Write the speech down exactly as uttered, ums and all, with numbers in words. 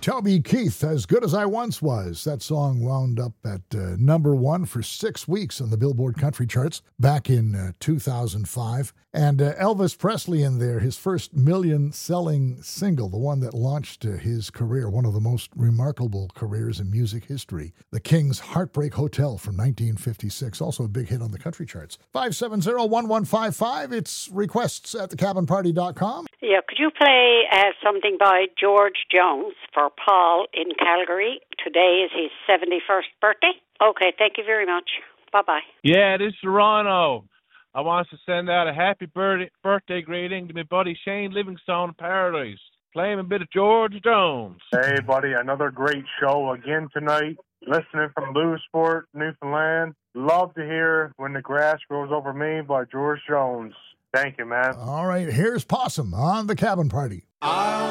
Toby Keith, As Good As I Once Was. That song wound up at uh, number one for six weeks on the Billboard Country charts back in uh, two thousand five. And uh, Elvis Presley in there, his first million-selling single, the one that launched uh, his career, one of the most remarkable careers in music history. The King's Heartbreak Hotel from nineteen fifty-six, also a big hit on the country charts. five seven zero, one one five five, it's requests at the cabin party dot com. Yeah, could you play uh, something by George Jones for Paul in Calgary? Today is his seventy-first birthday. Okay, thank you very much. Bye-bye. Yeah, this is Toronto. I want to send out a happy birthday, birthday greeting to my buddy Shane Livingstone in Paradise. Play him a bit of George Jones. Hey, buddy, another great show again tonight. Listening from Lewisport, Newfoundland. Love to hear When the Grass Grows Over Me by George Jones. Thank you, man. All right, here's Possum on the Cabin Party. I'll